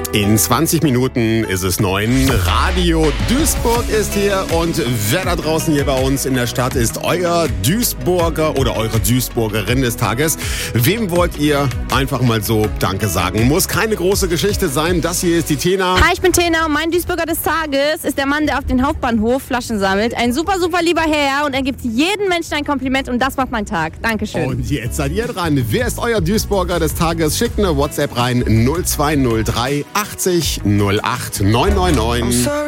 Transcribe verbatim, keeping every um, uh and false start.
In zwanzig Minuten ist es neun. Radio Duisburg ist hier und wer da draußen hier bei uns in der Stadt ist euer Duisburger oder eure Duisburgerin des Tages. Wem wollt ihr einfach mal so Danke sagen? Muss keine große Geschichte sein. Das hier ist die Tena. Hi, ich bin Tena und mein Duisburger des Tages ist der Mann, der auf den Hauptbahnhof Flaschen sammelt. Ein super, super lieber Herr und er gibt jedem Menschen ein Kompliment und das macht meinen Tag. Dankeschön. Und jetzt seid ihr dran. Wer ist euer Duisburger des Tages? Schickt eine WhatsApp rein null zwei null drei achtzig null acht neun neun neun.